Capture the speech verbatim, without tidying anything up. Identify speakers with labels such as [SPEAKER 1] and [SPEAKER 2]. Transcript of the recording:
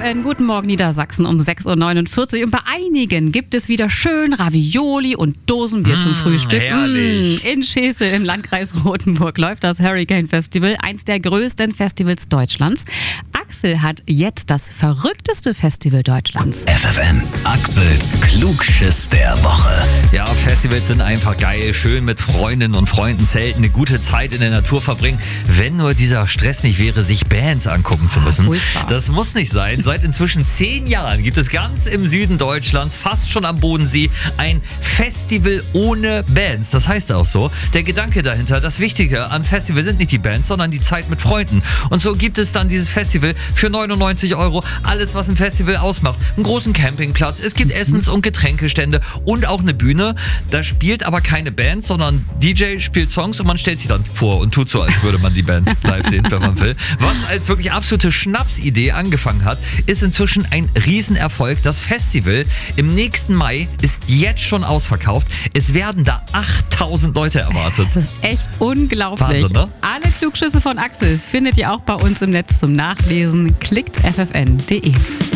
[SPEAKER 1] N, guten Morgen Niedersachsen um sechs Uhr neunundvierzig. Und bei einigen gibt es wieder schön Ravioli und Dosenbier mmh, zum Frühstück.
[SPEAKER 2] Herrlich.
[SPEAKER 1] Mmh, in Schesel im Landkreis Rothenburg läuft das Hurricane Festival, eins der größten Festivals Deutschlands. Axel hat jetzt das verrückteste Festival Deutschlands.
[SPEAKER 3] F F M, Axels Klugschiss der Woche.
[SPEAKER 2] Ja, Festivals sind einfach geil. Schön mit Freundinnen und Freunden zelten, eine gute Zeit in der Natur verbringen. Wenn nur dieser Stress nicht wäre, sich Bands angucken zu müssen.
[SPEAKER 1] Furchtbar.
[SPEAKER 2] Das muss nicht sein. Seit inzwischen zehn Jahren gibt es ganz im Süden Deutschlands, fast schon am Bodensee, ein Festival ohne Bands. Das heißt auch so, der Gedanke dahinter, das Wichtige am Festival sind nicht die Bands, sondern die Zeit mit Freunden. Und so gibt es dann dieses Festival für neunundneunzig Euro. Alles, was ein Festival ausmacht. Einen großen Campingplatz, es gibt Essens- und Getränkestände und auch eine Bühne. Da spielt aber keine Band, sondern D J spielt Songs und man stellt sie dann vor und tut so, als würde man die Band live sehen, wenn man will. Was als wirklich absolute Schnapsidee angefangen hat, ist inzwischen ein Riesenerfolg. Das Festival im nächsten Mai ist jetzt schon ausverkauft. Es werden da achttausend Leute erwartet.
[SPEAKER 1] Das ist echt unglaublich.
[SPEAKER 2] Wahnsinn, ne?
[SPEAKER 1] Alle Klugschüsse von Axel findet ihr auch bei uns im Netz zum Nachlesen. Klickt f f n punkt d e.